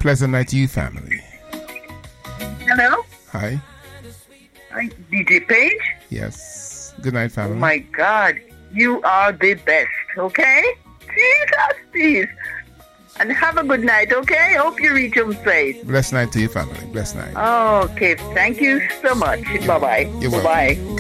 pleasant night to you, family. Hello? Hi. Hi, DJ Page? Yes. Good night, family. Oh, my God. You are the best, okay? Jesus, please. And have a good night, okay? Hope you reach home safe. Blessed night to you, family. Blessed night. Okay. Thank you so much. Bye-bye. You're welcome. Bye-bye. Okay.